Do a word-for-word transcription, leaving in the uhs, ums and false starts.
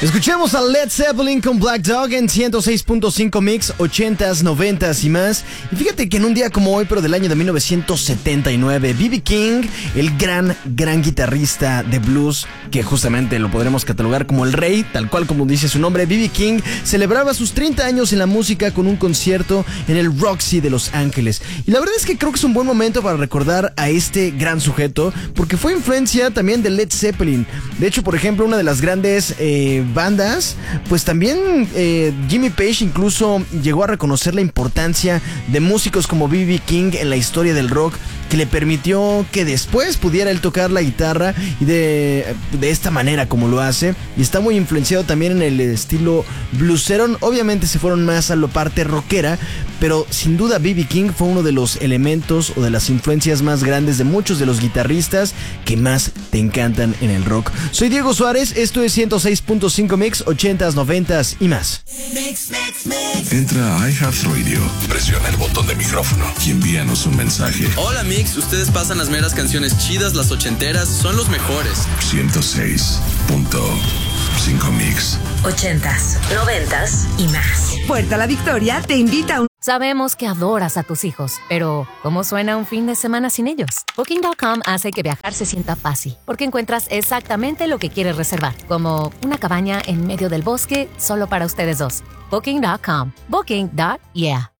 Escuchemos a Led Zeppelin con Black Dog en ciento seis punto cinco Mix, ochentas, noventas y más. Y fíjate que en un día como hoy, pero del año de mil novecientos setenta y nueve, B B King, el gran, gran guitarrista de blues, que justamente lo podremos catalogar como el rey, tal cual como dice su nombre, B B King, celebraba sus treinta años en la música con un concierto en el Roxy de Los Ángeles. Y la verdad es que creo que es un buen momento para recordar a este gran sujeto, porque fue influencia también de Led Zeppelin. De hecho, por ejemplo, una de las grandes eh, bandas, pues también eh, Jimmy Page incluso llegó a reconocer la importancia de músicos como B B King en la historia del rock, que le permitió que después pudiera él tocar la guitarra y de, de esta manera como lo hace. Y está muy influenciado también en el estilo bluesero. Obviamente se fueron más a la parte rockera, pero sin duda B B King fue uno de los elementos o de las influencias más grandes de muchos de los guitarristas que más te encantan en el rock. Soy Diego Suárez, esto es ciento seis punto cinco Mix, ochentas, noventas y más. Mix, mix, mix. Entra a iHeartRadio, presiona el botón de micrófono y envíanos un mensaje. Hola Mix, ustedes pasan las meras canciones chidas, las ochenteras, son los mejores. ciento seis punto cinco Mix. Ochentas, noventas y más. Puerta La Victoria te invita a un... Sabemos que adoras a tus hijos, pero ¿cómo suena un fin de semana sin ellos? Booking punto com hace que viajar se sienta fácil, porque encuentras exactamente lo que quieres reservar, como una cabaña en medio del bosque solo para ustedes dos. Booking punto com. Booking. Yeah.